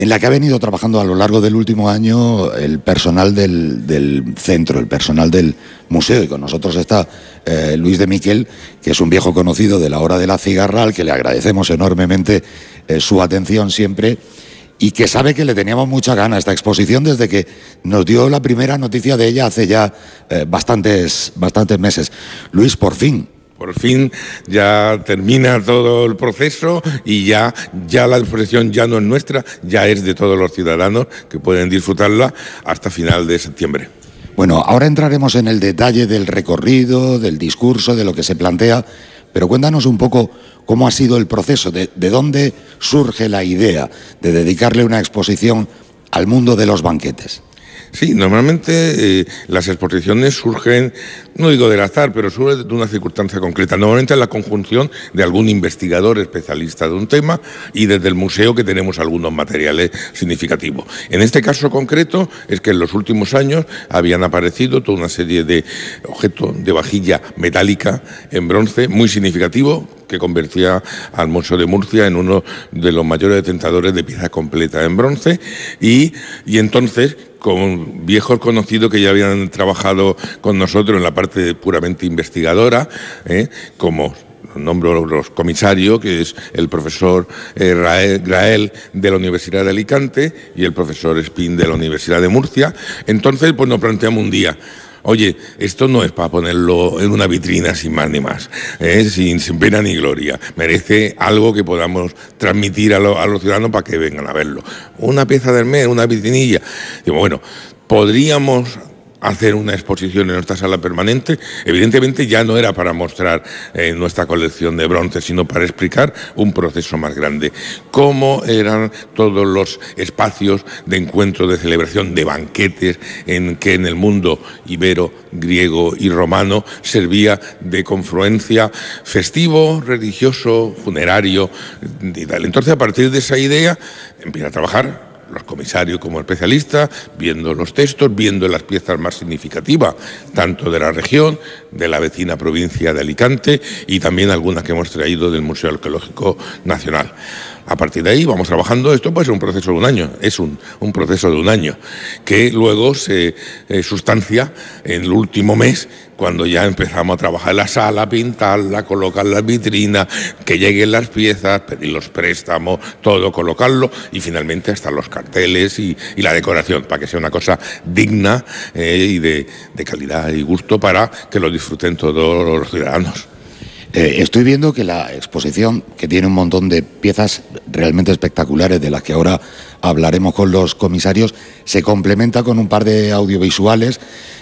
en la que ha venido trabajando a lo largo del último año el personal del centro, el personal del museo. Y con nosotros está Luis de Miquel, que es un viejo conocido de la Hora de la Cigarra, al que le agradecemos enormemente su atención siempre, y que sabe que le teníamos mucha gana a esta exposición desde que nos dio la primera noticia de ella hace ya bastantes meses. Luis, por fin. Por fin ya termina todo el proceso y ya la exposición ya no es nuestra, ya es de todos los ciudadanos que pueden disfrutarla hasta final de septiembre. Bueno, ahora entraremos en el detalle del recorrido, del discurso, de lo que se plantea, pero cuéntanos un poco cómo ha sido el proceso, de dónde surge la idea de dedicarle una exposición al mundo de los banquetes. Sí, normalmente las exposiciones surgen, no digo del azar, pero surgen de una circunstancia concreta. Normalmente es la conjunción de algún investigador especialista de un tema y desde el museo que tenemos algunos materiales significativos. En este caso concreto es que en los últimos años habían aparecido toda una serie de objetos de vajilla metálica en bronce muy significativo que convertía al Museo de Murcia en uno de los mayores detenedores de piezas completas en bronce y entonces, con viejos conocidos que ya habían trabajado con nosotros en la parte puramente investigadora, como nombro los comisarios, que es el profesor Grael de la Universidad de Alicante y el profesor Espín de la Universidad de Murcia. Entonces, pues nos planteamos un día: oye, esto no es para ponerlo en una vitrina sin más ni más, sin pena ni gloria. Merece algo que podamos transmitir a los ciudadanos para que vengan a verlo. Una pieza del mes, una vitrinilla. Digo, bueno, podríamos hacer una exposición en nuestra sala permanente. Evidentemente ya no era para mostrar nuestra colección de bronce, sino para explicar un proceso más grande. Cómo eran todos los espacios de encuentro, de celebración, de banquetes, que en el mundo ibero, griego y romano servía de confluencia festivo, religioso, funerario y tal. Entonces, a partir de esa idea, empieza a trabajar los comisarios como especialistas, viendo los textos, viendo las piezas más significativas, tanto de la región, de la vecina provincia de Alicante y también algunas que hemos traído del Museo Arqueológico Nacional. A partir de ahí vamos trabajando. Esto puede ser un proceso de un año, es un proceso de un año, que luego se sustancia en el último mes, cuando ya empezamos a trabajar en la sala, pintarla, colocar las vitrinas, que lleguen las piezas, pedir los préstamos, todo, colocarlo y finalmente hasta los carteles y la decoración, para que sea una cosa digna y de calidad y gusto para que lo disfruten todos los ciudadanos. Estoy viendo que la exposición, que tiene un montón de piezas realmente espectaculares, de las que ahora hablaremos con los comisarios, se complementa con un par de audiovisuales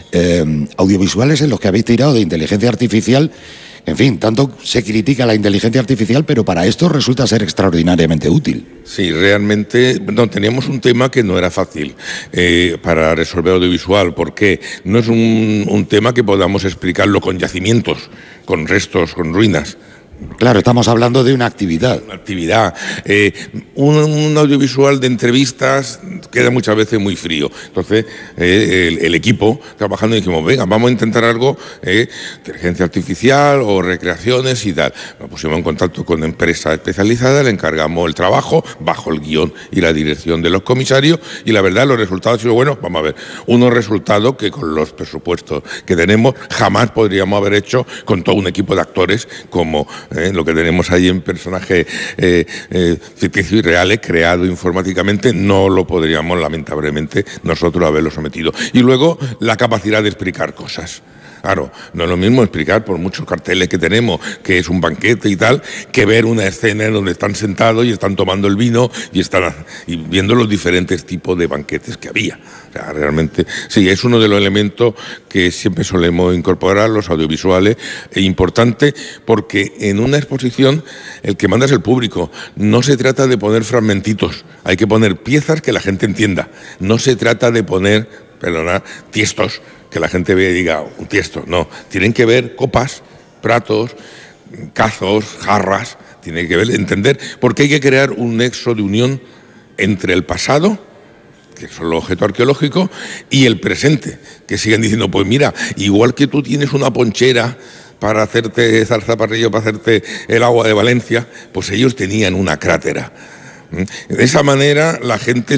en los que habéis tirado de inteligencia artificial. En fin, tanto se critica la inteligencia artificial, pero para esto resulta ser extraordinariamente útil. Sí, realmente teníamos un tema que no era fácil para resolver audiovisual, porque no es un tema que podamos explicarlo con yacimientos, con restos, con ruinas. Claro, estamos hablando de una actividad. Una actividad. Un audiovisual de entrevistas queda muchas veces muy frío. Entonces, el equipo trabajando dijimos, venga, vamos a intentar algo, inteligencia artificial o recreaciones y tal. Nos pusimos en contacto con empresas especializadas, le encargamos el trabajo bajo el guión y la dirección de los comisarios y la verdad los resultados han sido buenos. Vamos a ver, unos resultados que con los presupuestos que tenemos jamás podríamos haber hecho con todo un equipo de actores como lo que tenemos ahí en personajes ficticios y reales, creado informáticamente, no lo podríamos lamentablemente nosotros haberlo sometido. Y luego la capacidad de explicar cosas. Claro, no es lo mismo explicar por muchos carteles que tenemos que es un banquete y tal, que ver una escena en donde están sentados y están tomando el vino y viendo los diferentes tipos de banquetes que había. O sea, realmente, sí, es uno de los elementos que siempre solemos incorporar, los audiovisuales, e importante porque en una exposición el que manda es el público. No se trata de poner fragmentitos, hay que poner piezas que la gente entienda. No se trata de poner, tiestos, que la gente vea y diga, un tiesto, no. Tienen que ver copas, platos, cazos, jarras, tienen que ver, entender, porque hay que crear un nexo de unión entre el pasado, que son los objetos arqueológicos, y el presente, que siguen diciendo, pues mira, igual que tú tienes una ponchera para hacerte zarzaparrillo, para hacerte el agua de Valencia, pues ellos tenían una crátera. De esa manera la gente